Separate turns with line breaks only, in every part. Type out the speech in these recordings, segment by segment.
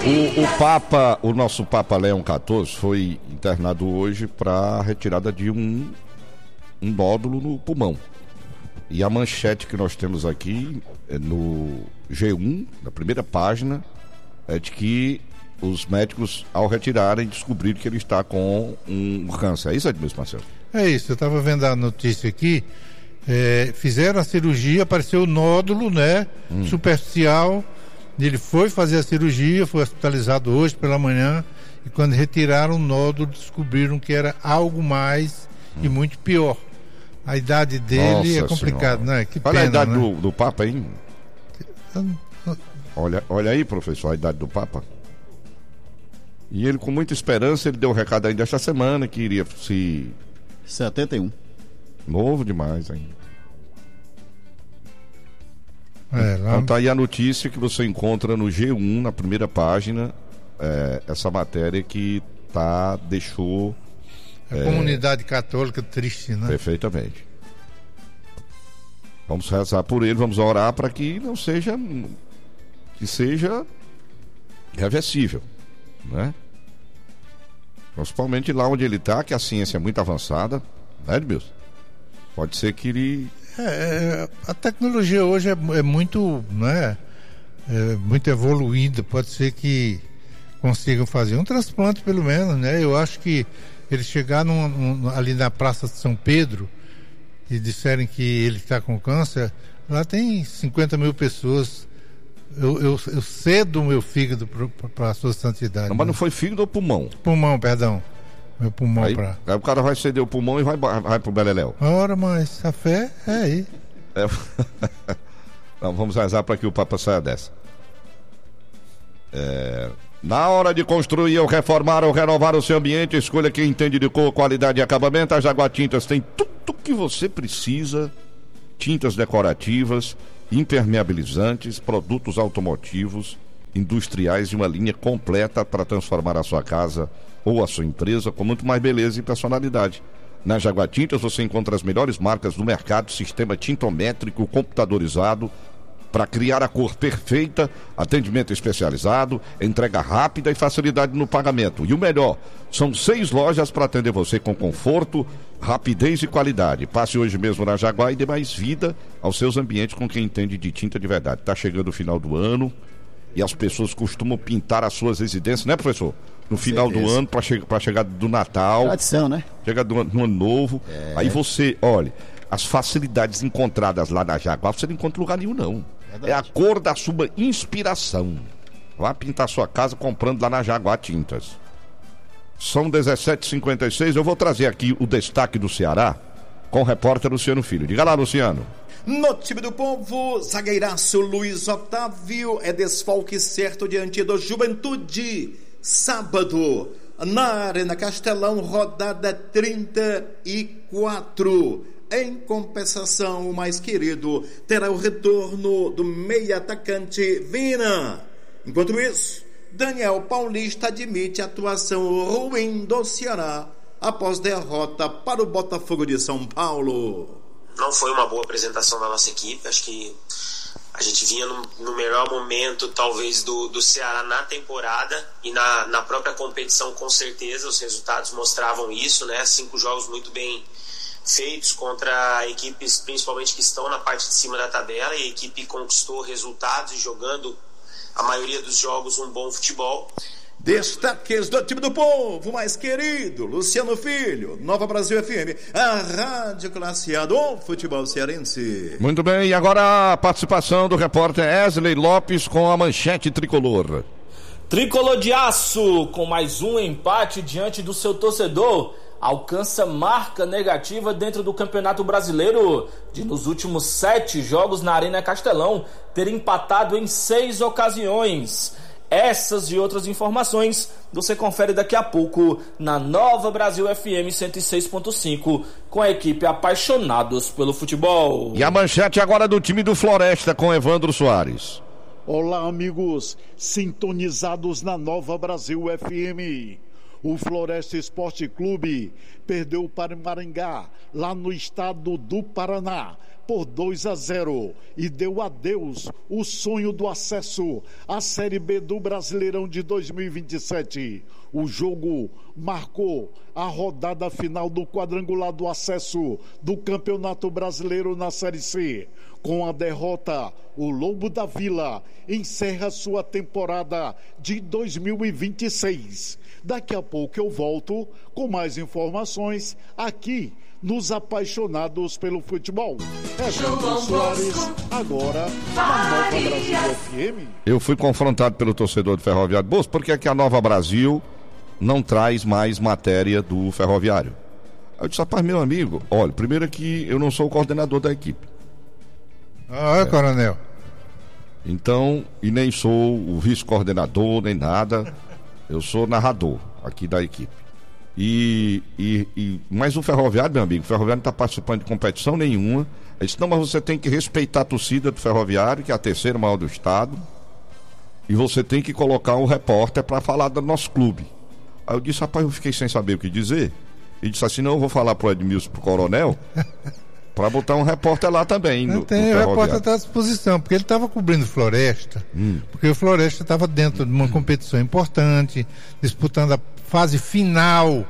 O nosso Papa Leão XIV foi internado hoje para retirada de um nódulo no pulmão. E a manchete que nós temos aqui no G1, na primeira página, é de que os médicos, ao retirarem, descobriram que ele está com um câncer. É isso, Edmilson Marcelo?
É isso, eu estava vendo a notícia aqui. Fizeram a cirurgia, apareceu o nódulo, né? Superficial. Ele foi fazer a cirurgia, foi hospitalizado hoje pela manhã. E quando retiraram o nódulo, descobriram que era algo mais e muito pior. A idade dele é complicado, né? Que
olha
pena,
a idade,
né?
do Papa aí. Olha aí, professor, a idade do Papa. E ele, com muita esperança, ele deu um recado ainda esta semana que iria se...
71.
Novo demais ainda.
Lá...
Então tá aí a notícia que você encontra no G1, na primeira página, essa matéria que deixou...
A comunidade católica triste, né?
Perfeitamente. Vamos rezar por ele, vamos orar para que não seja... que seja reversível, né? Principalmente lá onde ele está, que a ciência é muito avançada, né, Edmilson? Pode ser que ele...
a tecnologia hoje é muito, né, muito evoluída. Pode ser que consigam fazer um transplante, pelo menos, né? Eu acho que eles chegaram ali na Praça de São Pedro e disserem que ele está com câncer, lá tem 50 mil pessoas. Eu cedo o meu fígado para a sua santidade.
Não, mas não foi fígado ou pulmão?
Pulmão, perdão. Meu pulmão
aí o cara vai ceder o pulmão e vai pro Beleléu.
Ora, mas a fé é aí.
Não, vamos rezar para que o Papa saia dessa. Na hora de construir ou reformar ou renovar o seu ambiente, escolha quem entende de cor, qualidade e acabamento. A Jaguar Tintas tem tudo que você precisa. Tintas decorativas, impermeabilizantes, produtos automotivos, industriais e uma linha completa para transformar a sua casa ou a sua empresa com muito mais beleza e personalidade. Na Jaguar Tintas você encontra as melhores marcas do mercado, sistema tintométrico computadorizado para criar a cor perfeita, atendimento especializado, entrega rápida e facilidade no pagamento. E o melhor, são 6 lojas para atender você com conforto, rapidez e qualidade. Passe hoje mesmo na Jaguar e dê mais vida aos seus ambientes com quem entende de tinta de verdade. Está chegando o final do ano e as pessoas costumam pintar as suas residências, né, professor? No final do ano, para chegar do Natal.
Tradição, né?
Chegar do ano novo. Aí você, olha, as facilidades encontradas lá na Jaguar, você não encontra lugar nenhum, não. Verdade. É a cor da sua inspiração. Vá pintar sua casa comprando lá na Jaguar Tintas. São 17h56, eu vou trazer aqui o destaque do Ceará com o repórter Luciano Filho. Diga lá, Luciano.
No time do povo, zagueiraço Luiz Otávio é desfalque certo diante do Juventude. Sábado, na Arena Castelão, rodada 34. Em compensação, o mais querido terá o retorno do meia atacante Vina. Enquanto isso, Daniel Paulista admite a atuação ruim do Ceará após derrota para o Botafogo de São Paulo.
Não foi uma boa apresentação da nossa equipe. Acho que a gente vinha no melhor momento, talvez, do Ceará na temporada e na própria competição, com certeza. Os resultados mostravam isso, né? 5 jogos muito bem feitos contra equipes, principalmente que estão na parte de cima da tabela, e a equipe conquistou resultados e jogando a maioria dos jogos um bom futebol.
Destaques do time do povo, mais querido, Luciano Filho, Nova Brasil FM, a rádio classe A do futebol cearense.
Muito bem, e agora a participação do repórter Wesley Lopes com a manchete tricolor.
Tricolor de aço, com mais um empate diante do seu torcedor, alcança marca negativa dentro do Campeonato Brasileiro, de nos últimos 7 jogos na Arena Castelão ter empatado em 6 ocasiões. Essas e outras informações você confere daqui a pouco na Nova Brasil FM 106.5 com a equipe Apaixonados pelo Futebol.
E a manchete agora do time do Floresta com Evandro Soares.
Olá, amigos, sintonizados na Nova Brasil FM. O Floresta Esporte Clube perdeu para o Maringá, lá no estado do Paraná, por 2-0 e deu adeus o sonho do acesso à Série B do Brasileirão de 2027. O jogo marcou a rodada final do quadrangular do acesso do Campeonato Brasileiro na Série C. Com a derrota, o Lobo da Vila encerra sua temporada de 2026. Daqui a pouco eu volto com mais informações aqui nos Apaixonados pelo Futebol. É João Soares, agora na Nova Brasil FM.
Eu fui confrontado pelo torcedor do Ferroviário. Bolso, por que é que a Nova Brasil não traz mais matéria do Ferroviário? Eu disse, rapaz, meu amigo, olha, primeiro que eu não sou o coordenador da equipe.
Coronel.
Então, e nem sou o vice-coordenador, nem nada. Eu sou narrador aqui da equipe. Mas o Ferroviário, meu amigo, o Ferroviário não está participando de competição nenhuma. Ele disse, não, mas você tem que respeitar a torcida do Ferroviário, que é a terceira maior do estado. E você tem que colocar um repórter para falar do nosso clube. Aí eu disse, rapaz, eu fiquei sem saber o que dizer. E disse assim, não, eu vou falar pro Edmilson, pro Coronel, para botar um repórter lá também.
O repórter está à disposição, porque ele estava cobrindo Floresta, porque o Floresta estava dentro de uma competição importante, disputando a fase final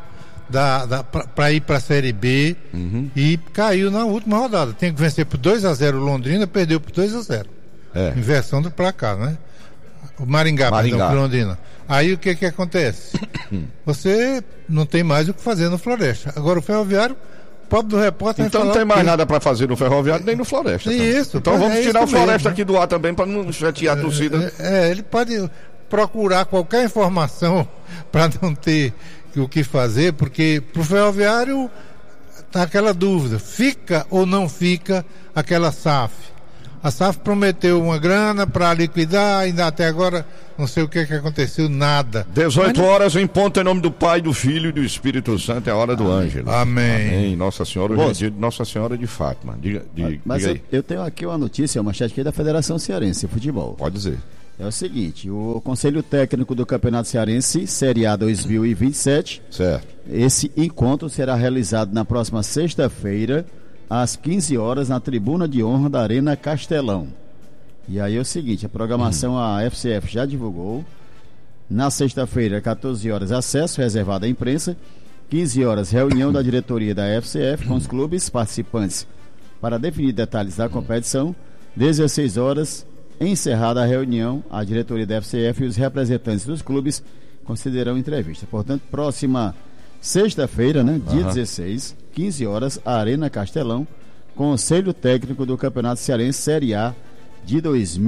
para ir para a Série B, e caiu na última rodada. Tem que vencer por 2-0 Londrina, perdeu por 2-0. Inversão do placar, né? O Maringá. Perdão, Londrina. Aí o que acontece? Você não tem mais o que fazer no Floresta. Agora o Ferroviário, pobre do repórter...
Então não tem mais nada para fazer no Ferroviário nem no Floresta.
Isso.
Então vamos tirar o Floresta aqui do ar também para não chatear a torcida.
Ele pode procurar qualquer informação para não ter o que fazer, porque pro Ferroviário tá aquela dúvida, fica ou não fica aquela SAF. A SAF prometeu uma grana para liquidar, ainda até agora não sei o que aconteceu, nada.
18 horas em ponto, em nome do Pai, do Filho e do Espírito Santo, é a hora do Ângelo.
Amém.
Nossa Senhora, hoje é dia de Nossa Senhora de Fátima. Diga aí.
Eu tenho aqui uma notícia, uma manchete aqui da Federação Cearense de Futebol.
Pode dizer.
É o seguinte, o Conselho Técnico do Campeonato Cearense, Série A 2027,
certo.
Esse encontro será realizado na próxima sexta-feira, às 15 horas, na Tribuna de Honra da Arena Castelão. E aí é o seguinte, a programação a FCF já divulgou. Na sexta-feira, 14 horas, acesso reservado à imprensa. 15 horas, reunião da diretoria da FCF com os clubes participantes para definir detalhes da competição. 16 horas, encerrada a reunião, a diretoria da FCF e os representantes dos clubes considerarão entrevista. Portanto, próxima sexta-feira, né, dia 16, 15 horas, Arena Castelão, Conselho Técnico do Campeonato Cearense Série A de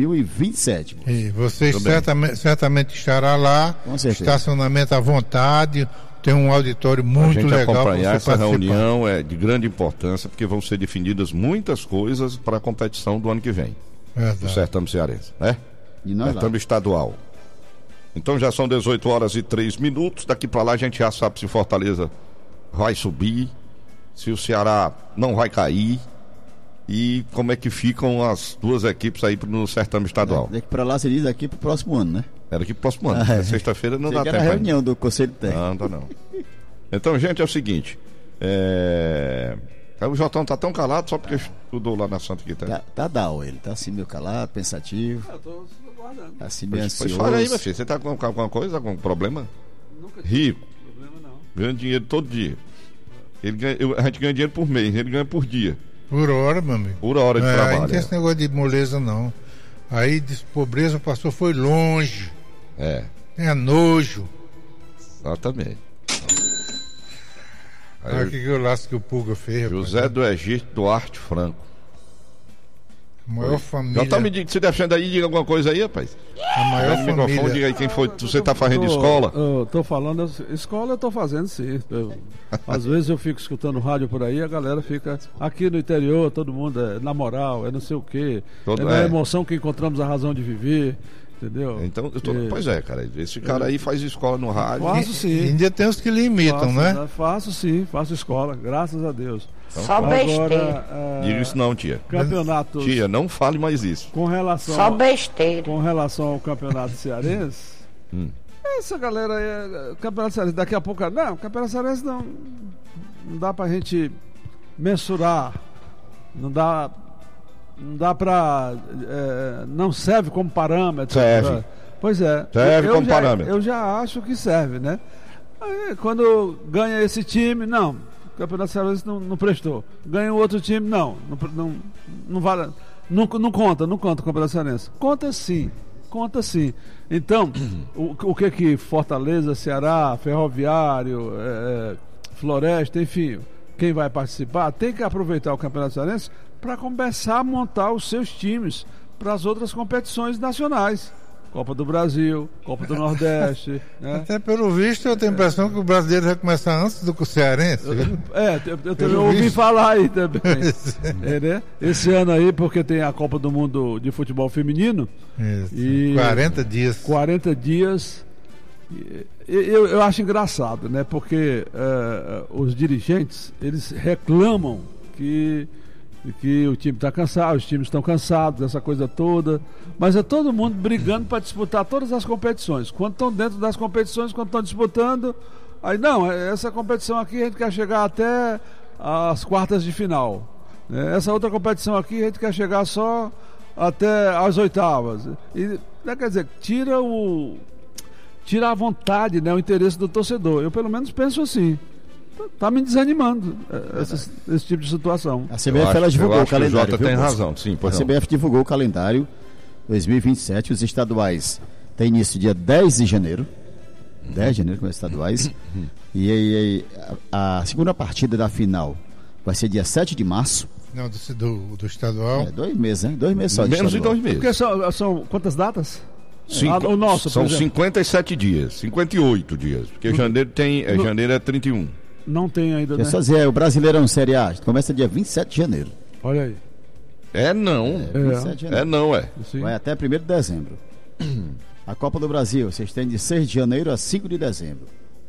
2027.
E você certamente estará lá, estacionamento à vontade, tem um auditório muito legal.
Acompanhar essa reunião é de grande importância, porque vão ser definidas muitas coisas para a competição do ano que vem. Do certame cearense, né?
E nós
certame estadual. Então já são 18 horas e 3 minutos. Daqui para lá a gente já sabe se Fortaleza vai subir, se o Ceará não vai cair e como é que ficam as duas equipes aí no certame estadual.
Daqui para lá você diz daqui pro próximo ano, né?
É daqui pro próximo ano. Sexta-feira não dá tempo.
Era a reunião do Conselho Técnico.
Não. Então, gente, é o seguinte. O Jotão tá tão calado só porque estudou lá na Santa Quitéria.
Tá down, ele tá assim meio calado, pensativo.
Eu tô guardando.
Assim meio ansioso.
Pois fala aí, meu filho, você tá com alguma coisa, algum problema?
Nunca
Rico.
Problema não.
Ganha dinheiro todo dia. A gente ganha dinheiro por mês, ele ganha por dia.
Por hora, meu amigo.
Por hora de trabalho.
Não tem esse negócio de moleza, não. Aí, pobreza, passou, foi longe. Tenha nojo.
Exatamente.
Olha o que eu laço que o Pulga fez.
José
rapaz.
do Egito Duarte Franco.
Maior família.
Já tá me se defendendo aí, diga alguma coisa aí, rapaz.
A maior família.
Microfone, diga aí quem foi. Você tá fazendo escola?
Eu tô falando, escola eu tô fazendo sim. Às vezes eu fico escutando rádio por aí, a galera fica aqui no interior, todo mundo é na moral, é não sei o quê. É na emoção que encontramos a razão de viver. Entendeu?
Então, pois é, cara. Esse cara aí faz escola no rádio.
Faço sim.
Ainda tem os que limitam, né?
Faço sim, faço escola, graças a Deus.
Então,
só besteira.
Diga isso não, tia.
Campeonatos.
Tia, não fale mais isso.
Com relação
só besteira.
Com relação ao campeonato cearense, essa galera aí, campeonato cearense, daqui a pouco. Não, campeonato cearense não dá pra gente mensurar. Não dá dá para... não serve como parâmetro.
Serve.
Pois é.
Serve como parâmetro.
Eu já acho que serve, né? Aí, quando ganha esse time, não. O Campeonato Cearense não prestou. Ganha o outro time, não vale, não conta o Campeonato Cearense. Conta sim. Então, o que Fortaleza, Ceará, Ferroviário, Floresta, enfim, quem vai participar, tem que aproveitar o Campeonato Cearense para começar a montar os seus times para as outras competições nacionais. Copa do Brasil, Copa do Nordeste. Né?
Até pelo visto, eu tenho a impressão que o brasileiro vai começar antes do que o cearense.
Eu também ouvi falar aí também. Né? Esse ano aí, porque tem a Copa do Mundo de Futebol Feminino.
Isso.
E
40 dias.
40 dias. Eu acho engraçado, né? Porque os dirigentes, eles reclamam que o time está cansado, os times estão cansados, essa coisa toda, mas é todo mundo brigando para disputar todas as competições. Quando estão dentro das competições, quando estão disputando, aí não, essa competição aqui a gente quer chegar até as quartas de final, né? Essa outra competição aqui a gente quer chegar só até as oitavas. E, quer dizer, tira a vontade, né, o interesse do torcedor. Eu pelo menos penso assim. Tá me desanimando esse tipo de situação.
A CBF ela divulgou o calendário.
O Jota tem razão, sim.
A CBF divulgou o calendário 2027. Os estaduais têm início dia 10 de janeiro. 10 de janeiro com os estaduais. E a segunda partida da final vai ser dia 7 de março.
Não, do estadual.
2 meses, né? 2 meses só de
menos
estadual.
de 2 meses.
Porque são quantas datas?
O nosso, são 57 dias, 58 dias. Porque janeiro é 31.
Não tem ainda,
né? Só dizer, o Brasileirão Série A começa dia 27 de janeiro.
Olha aí.
27 de janeiro.
Sim.
Vai até 1º de dezembro. A Copa do Brasil, vocês têm de 6 de janeiro a 5 de dezembro.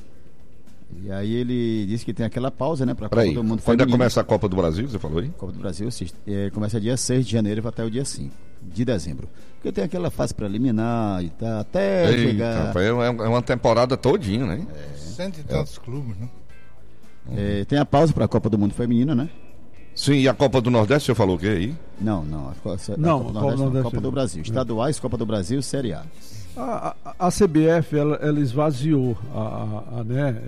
E aí ele disse que tem aquela pausa, né? Pra Copa do Mundo
Quando
Feminino.
começa a Copa do Brasil, você falou aí?
Copa do Brasil começa dia 6 de janeiro e vai até o dia 5 de dezembro. Porque tem aquela fase preliminar e tá até chegar...
É uma temporada todinha, né?
Cento e tantos clubes, né?
Tem a pausa para a Copa do Mundo Feminino, né?
Sim, e a Copa do Nordeste, você falou o quê aí?
Não. A Copa do Nordeste, Copa do Brasil. Estaduais, Copa do Brasil, Série A.
A CBF, ela esvaziou, né?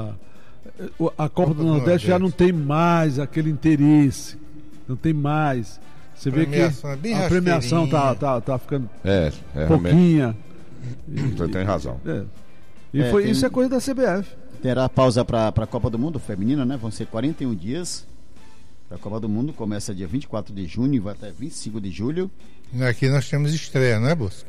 A Copa do Nordeste já não tem mais aquele interesse. Não tem mais. Você vê que a premiação tá ficando pouquinha.
Você tem razão.
Isso é coisa da CBF.
Terá pausa para a Copa do Mundo Feminina, né? Vão ser 41 dias. A Copa do Mundo começa dia 24 de junho e vai até 25 de julho.
E aqui nós temos estreia, não é, Bosco?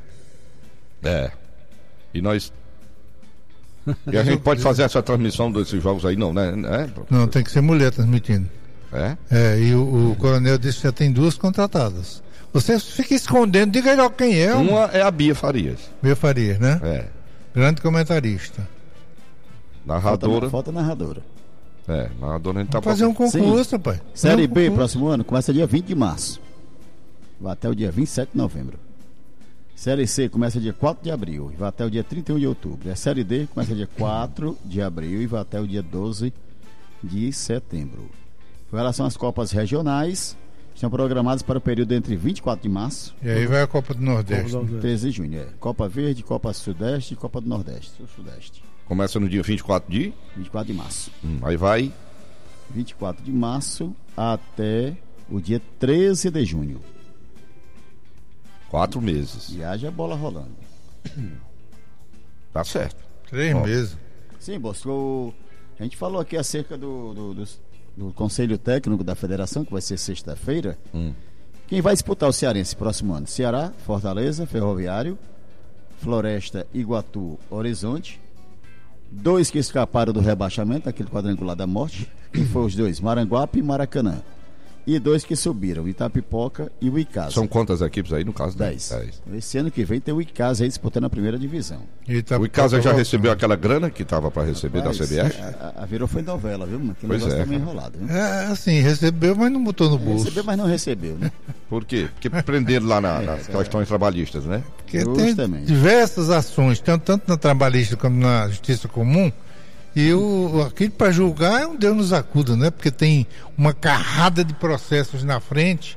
E nós... E a gente pode fazer essa transmissão desses jogos aí, não, né?
Não, tem que ser mulher transmitindo. E o coronel disse que já tem 2 contratadas. Você fica escondendo, diga logo quem é.
Uma é a Bia Farias.
Bia Farias, né? Grande comentarista.
Narradora.
Falta narradora.
Narradora a gente tá
fazer um concurso, pai.
Série B, próximo ano, começa dia 20 de março. Vai até o dia 27 de novembro. Série C começa dia 4 de abril e vai até o dia 31 de outubro. A Série D começa dia 4 de abril e vai até o dia 12 de setembro. Com relação às Copas regionais, estão programadas para o período entre 24 de março.
E aí vai a Copa do Nordeste.
13 de junho. Copa Verde, Copa Sudeste e Copa do Nordeste. Sul-Sudeste.
Começa no dia 24 de?
24 de março.
Aí vai?
24 de março até o dia 13 de junho.
4 meses.
E haja bola rolando.
Tá certo.
3 meses.
Sim, Bosco. A gente falou aqui acerca do Conselho Técnico da Federação, que vai ser sexta-feira. Quem vai disputar o Cearense próximo ano? Ceará, Fortaleza, Ferroviário, Floresta, Iguatu, Horizonte. 2 que escaparam do rebaixamento, aquele quadrangular da morte, que foram os 2, Maranguape e Maracanã. E 2 que subiram, Itapipoca e o Icasa.
São quantas equipes aí no caso?
10. Esse ano que vem tem o Icasa aí disputando a primeira divisão.
O Icasa já recebeu aquela grana que estava para receber da CBF?
Virou foi novela, viu? Aquele negócio tá meio enrolado. Viu?
Assim, recebeu, mas não botou no bolso.
Recebeu, mas não recebeu, né?
Por quê? Porque prenderam lá nas questões trabalhistas, né?
Porque tem diversas ações, tanto na trabalhista como na justiça comum. E aquilo para julgar é um Deus nos acuda, né? Porque tem uma carrada de processos na frente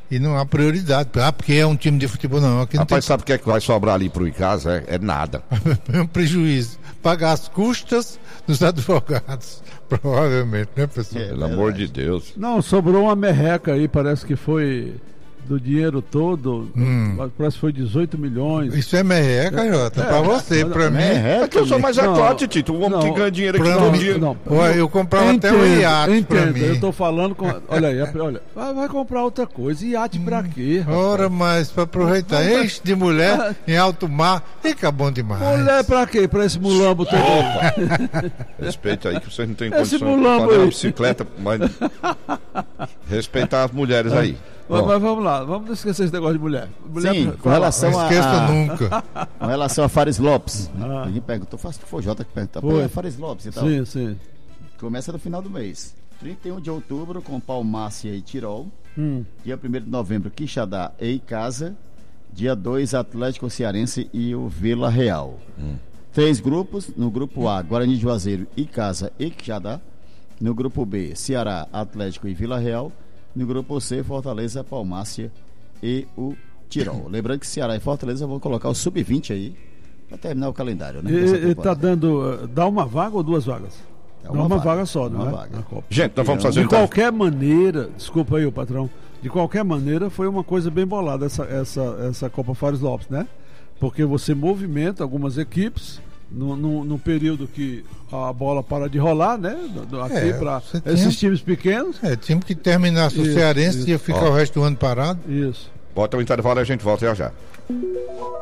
E não há prioridade. Porque é um time de futebol, não. Aqui não.
Rapaz, sabe o que é que vai sobrar ali pro Icasa? É nada.
É um prejuízo. Pagar as custas dos advogados, provavelmente, né, pessoal?
Pelo amor de Deus.
Não, sobrou uma merreca aí, parece que foi do dinheiro todo, parece que foi 18 milhões.
Isso é merreca, Jota, pra você, pra mim.
É que eu sou mais eclate, Tito. O homem que ganha dinheiro aqui todo dia.
Eu comprava até um iate pra mim.
Eu tô falando com... Olha aí, olha. Vai comprar outra coisa. Iate pra quê, rapaz?
Ora, mas pra aproveitar. Enche de mulher em alto mar. Fica bom demais.
Mulher pra quê? Pra esse mulambo todo.
Respeita aí, que vocês não têm
esse
condição de fazer uma bicicleta, mas respeitar as mulheres aí.
Mas vamos lá, vamos esquecer esse negócio de mulher.
Sim, com relação
não esqueça nunca.
Com relação a Fares Lopes. Ninguém perguntou, faço que foi Jota que perguntou. É Fares Lopes e tal.
Sim.
Começa no final do mês. 31 de outubro com Palmácia e Tirol. Dia 1º de novembro, Quixadá e Icasa. Dia 2, Atlético Cearense e o Vila Real. 3 grupos. No grupo A, Guarani de Juazeiro, Icasa e Quixadá. No grupo B, Ceará, Atlético e Vila Real. No grupo C, Fortaleza, Palmácia e o Tirol. Lembrando que Ceará e Fortaleza vão colocar o Sub-20 aí para terminar o calendário, né?
E tá dando... Dá uma vaga ou 2 vagas? Dá uma vaga só, não é?
Vaga. Gente, nós vamos fazer...
De qualquer maneira... Desculpa aí, o patrão. De qualquer maneira, foi uma coisa bem bolada essa Copa Fares Lopes, né? Porque você movimenta algumas equipes... No período que a bola para de rolar, né? Aqui para esses times pequenos.
Time que terminasse o Cearense ia ficar o resto do ano parado.
Isso.
Bota o intervalo e a gente volta já.